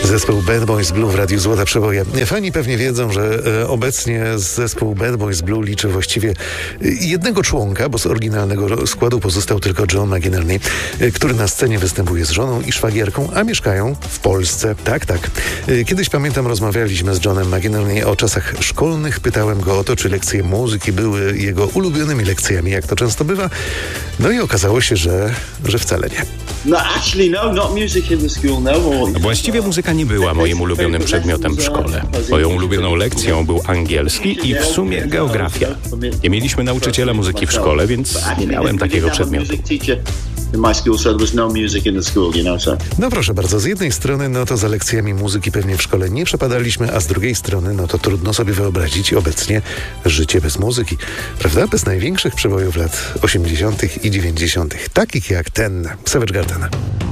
Zespół Bad Boys Blue w Radiu Złota Przeboje. Fani pewnie wiedzą, że obecnie zespół Bad Boys Blue liczy właściwie jednego członka, bo z oryginalnego składu pozostał tylko John McInerney, który na scenie występuje z żoną i szwagierką, a mieszkają w Polsce. Tak, tak. Kiedyś pamiętam, rozmawialiśmy z Johnem McInerney o czasach szkolnych. Pytałem go o to, czy lekcje muzyki były jego ulubionymi lekcjami, jak to często bywa. No i okazało się, że wcale nie. Właściwie muzyka nie była moim ulubionym przedmiotem w szkole. Moją ulubioną lekcją był angielski i w sumie geografia. Nie mieliśmy nauczyciela muzyki w szkole, więc nie miałem takiego przedmiotu. No proszę bardzo, z jednej strony no to za lekcjami muzyki pewnie w szkole nie przepadaliśmy, a z drugiej strony no to trudno sobie wyobrazić obecnie życie bez muzyki, prawda? Bez największych przebojów lat 80. i 90., takich jak ten Savage Garden.